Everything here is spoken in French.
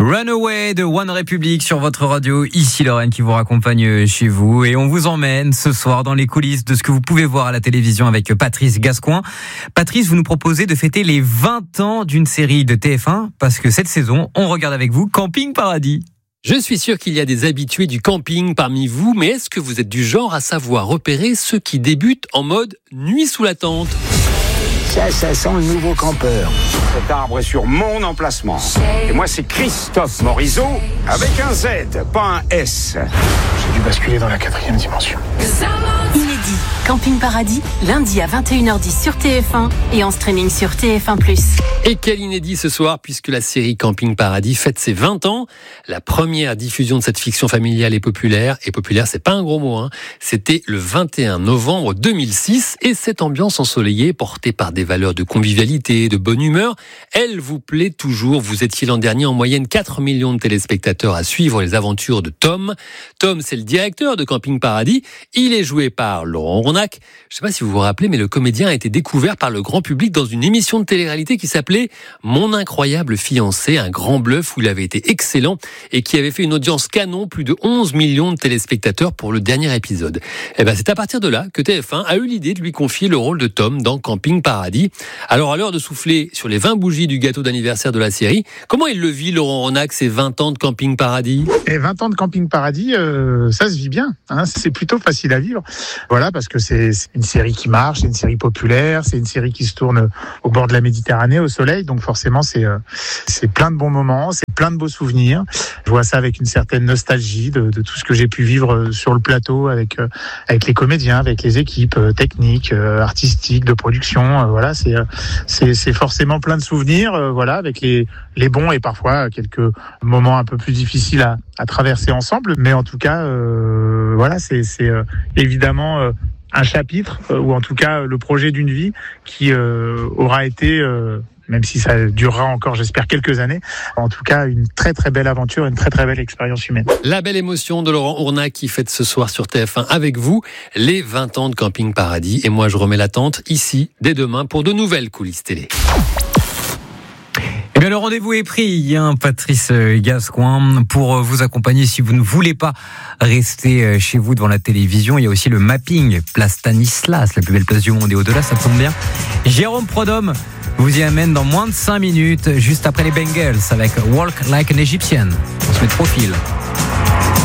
Runaway de One Republic sur votre radio. Ici Lorraine qui vous raccompagne chez vous. Et on vous emmène ce soir dans les coulisses de ce que vous pouvez voir à la télévision avec Patrice Gascoin. Patrice, vous nous proposez de fêter les 20 ans d'une série de TF1 parce que cette saison, on regarde avec vous Camping Paradis. Je suis sûr qu'il y a des habitués du camping parmi vous, mais est-ce que vous êtes du genre à savoir repérer ceux qui débutent en mode nuit sous la tente ? Ça sent le nouveau campeur. Cet arbre est sur mon emplacement. Et moi, c'est Christophe Morizot avec un Z, pas un S. J'ai dû basculer dans la 4e dimension. Inédit, Camping Paradis, lundi à 21h10 sur TF1 et en streaming sur TF1+. Et quel inédit ce soir, puisque la série Camping Paradis fête ses 20 ans. La première diffusion de cette fiction familiale et populaire, c'est pas un gros mot, c'était le 21 novembre 2006, et cette ambiance ensoleillée, portée par des valeurs de convivialité, de bonne humeur, elle vous plaît toujours. Vous étiez l'an dernier en moyenne 4 millions de téléspectateurs à suivre les aventures de Tom. Tom, c'est le directeur de Camping Paradis. Il est joué par Laurent Ournac. Je ne sais pas si vous vous rappelez, mais le comédien a été découvert par le grand public dans une émission de télé-réalité qui s'appelait Mon incroyable fiancé, un grand bluff où il avait été excellent et qui avait fait une audience canon, plus de 11 millions de téléspectateurs pour le dernier épisode. Et c'est à partir de là que TF1 a eu l'idée de lui confier le rôle de Tom dans Camping Paradis. Alors à l'heure de souffler sur les 20 bougies du gâteau d'anniversaire de la série, comment il le vit Laurent Ournac, ces 20 ans de Camping Paradis ? Et 20 ans de Camping Paradis, ça se vit bien, c'est plutôt facile à vivre. Voilà, parce que c'est une série qui marche, c'est une série populaire, c'est une série qui se tourne au bord de la Méditerranée, au soleil, donc forcément c'est plein de bons moments, c'est plein de beaux souvenirs. Je vois ça avec une certaine nostalgie de tout ce que j'ai pu vivre sur le plateau avec les comédiens, avec les équipes techniques, artistiques, de production. Voilà, c'est forcément plein de souvenirs, voilà, avec les bons et parfois quelques moments un peu plus difficiles à traverser ensemble. Mais en tout cas, voilà, c'est évidemment un chapitre, ou en tout cas le projet d'une vie qui aura été, même si ça durera encore, j'espère, quelques années, en tout cas une très très belle aventure, une très très belle expérience humaine. La belle émotion de Laurent Ournac qui fête ce soir sur TF1 avec vous les 20 ans de Camping Paradis. Et moi je remets l'attente ici dès demain pour de nouvelles coulisses télé. Eh bien, le rendez-vous est pris, Patrice Gascoin, pour vous accompagner si vous ne voulez pas rester chez vous devant la télévision. Il y a aussi le mapping, place Stanislas, la plus belle place du monde et au-delà, ça tombe bien. Jérôme Prodhomme vous y amène dans moins de 5 minutes, juste après les Bengals, avec Walk Like an Egyptian. On se met de profil.